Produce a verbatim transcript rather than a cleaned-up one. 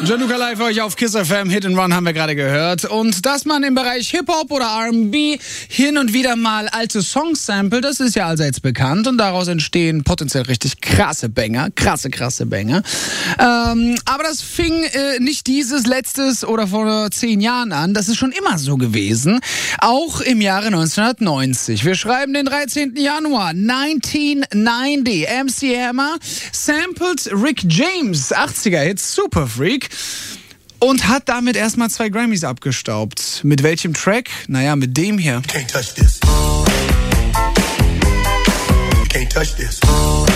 Gianluca live für euch auf Kiss F M. Hit and Run haben wir gerade gehört. Und dass man im Bereich Hip-Hop oder R and B hin und wieder mal alte Songs samplet, das ist ja allseits bekannt. Und daraus entstehen potenziell richtig krasse Banger. Krasse, krasse Banger. Ähm, aber das fing äh, nicht dieses, letztes oder vor zehn Jahren an. Das ist schon immer so gewesen. Auch im Jahre neunzehnhundertneunzig. Wir schreiben den dreizehnten Januar neunzehnhundertneunzig. M C Hammer sampled Rick James, achtziger-Hit Super Freak. Und hat damit erstmal zwei Grammys abgestaubt. Mit welchem Track? Naja, mit dem hier. You can't touch this. You can't touch this.